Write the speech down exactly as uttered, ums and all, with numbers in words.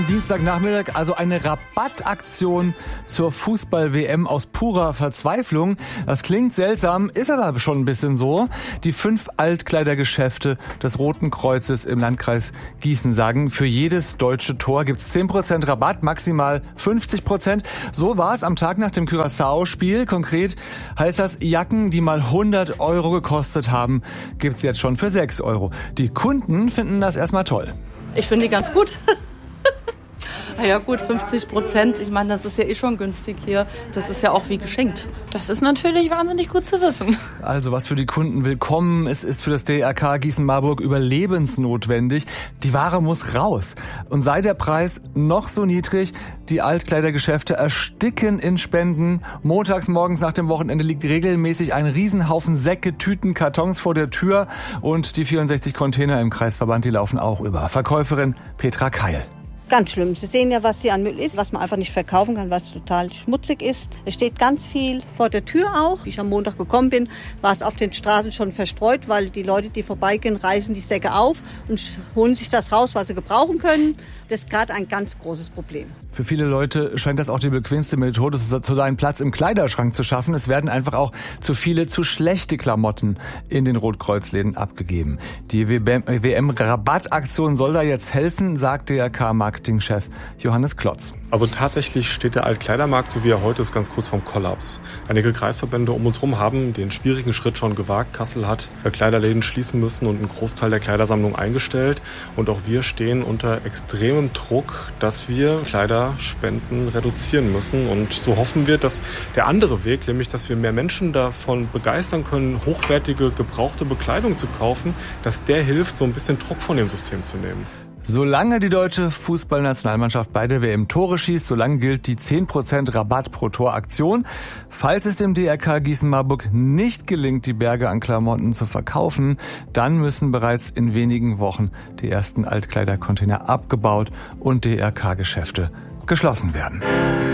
Dienstagnachmittag also eine Rabattaktion zur Fußball-W M aus purer Verzweiflung. Das klingt seltsam, ist aber schon ein bisschen so. Die fünf Altkleidergeschäfte des Roten Kreuzes im Landkreis Gießen sagen, für jedes deutsche Tor gibt's zehn Prozent Rabatt, maximal fünfzig Prozent. So war es am Tag nach dem Curaçao-Spiel. Konkret heißt das, Jacken, die mal hundert Euro gekostet haben, gibt's jetzt schon für sechs Euro. Die Kunden finden das erstmal toll. Ich finde die ganz gut. Na ja gut, fünfzig Prozent, ich meine, das ist ja eh schon günstig hier. Das ist ja auch wie geschenkt. Das ist natürlich wahnsinnig gut zu wissen. Also was für die Kunden willkommen, es ist für das D R K Gießen-Marburg überlebensnotwendig. Die Ware muss raus. Und sei der Preis noch so niedrig, die Altkleidergeschäfte ersticken in Spenden. Montags morgens nach dem Wochenende liegt regelmäßig ein Riesenhaufen Säcke, Tüten, Kartons vor der Tür. Und die vierundsechzig Container im Kreisverband, die laufen auch über. Verkäuferin Petra Keil. Ganz schlimm. Sie sehen ja, was hier an Müll ist, was man einfach nicht verkaufen kann, was total schmutzig ist. Es steht ganz viel vor der Tür auch. Wie ich am Montag gekommen bin, war es auf den Straßen schon verstreut, weil die Leute, die vorbeigehen, reißen die Säcke auf und holen sich das raus, was sie gebrauchen können. Das ist gerade ein ganz großes Problem. Für viele Leute scheint das auch die bequemste Methode zu sein, Platz im Kleiderschrank zu schaffen. Es werden einfach auch zu viele, zu schlechte Klamotten in den Rotkreuzläden abgegeben. Die W M-Rabattaktion soll da jetzt helfen, sagt D R K-Marketingchef Johannes Klotz. Also tatsächlich steht der Altkleidermarkt, so wie er heute ist, ganz kurz vorm Kollaps. Einige Kreisverbände um uns herum haben den schwierigen Schritt schon gewagt. Kassel hat Kleiderläden schließen müssen und einen Großteil der Kleidersammlung eingestellt. Und auch wir stehen unter extremem Druck, dass wir Kleiderspenden reduzieren müssen. Und so hoffen wir, dass der andere Weg, nämlich dass wir mehr Menschen davon begeistern können, hochwertige, gebrauchte Bekleidung zu kaufen, dass der hilft, so ein bisschen Druck von dem System zu nehmen. Solange die deutsche Fußballnationalmannschaft bei der W M Tore schießt, solange gilt die zehn Prozent Rabatt pro Tor Aktion. Falls es dem D R K Gießen-Marburg nicht gelingt, die Berge an Klamotten zu verkaufen, dann müssen bereits in wenigen Wochen die ersten Altkleidercontainer abgebaut und D R K-Geschäfte geschlossen werden.